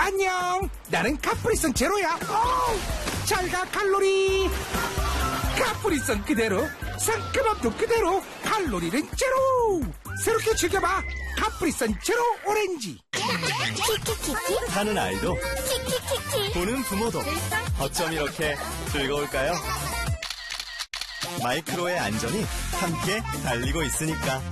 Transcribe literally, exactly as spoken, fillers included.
안녕, 나는 카프리선 제로야. 잘가 칼로리. 카프리선 그대로, 상큼함도 그대로, 칼로리는 제로. 새롭게 즐겨봐, 카프리선 제로 오렌지. 키키키키 하는 아이도 키키키키 보는 부모도 어쩜 이렇게 즐거울까요? 마이크로의 안전이 함께 달리고 있으니까.